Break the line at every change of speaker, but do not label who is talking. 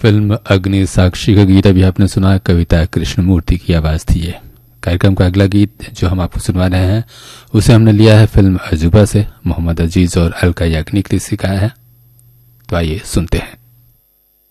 Film अग्नि साक्षी का गीत अभी आपने सुना, कविता कृष्णमूर्ति की आवाज थी ये। कार्यक्रम का अगला गीत जो हम आपको सुनवा रहे हैं उसे हमने लिया है फिल्म अजूबा से, मोहम्मद अजीज और अलका याग्निक ने सिखाया है। तो आइए सुनते हैं।